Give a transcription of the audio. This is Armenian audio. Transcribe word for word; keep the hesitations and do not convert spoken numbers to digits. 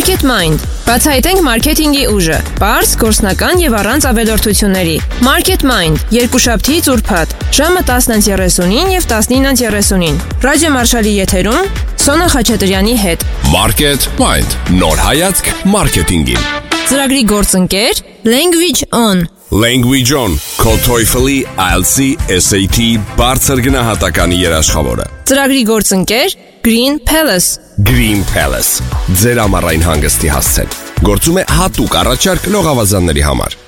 MarketMind. Բացահայտենք մարքեթինգի ուժը։ Պարզ, գործնական եւ առանց ավելորդությունների։ MarketMind. Երկուշաբթիից ուրբաթ, ժամը տասնը երեսունին եւ տասնինը երեսունին։ Ռադիո Մարշալի եթերում Սոնա Խաչատրյանի հետ։ MarketMind. Նոր հայացք մարքեթինգին։ Ծրագրի գործընկեր Language On. Language On. Քո TOEFL-ի, I E L T S-ի, S A T բարձր գնահատականի երաշխավորը։ Ծրագրի գործընկեր Green Palace. Green Palace. Ձեր ամառային հանգստի հասցեն։ Գործում է հատուկ առաջարկ լողավազանների համար։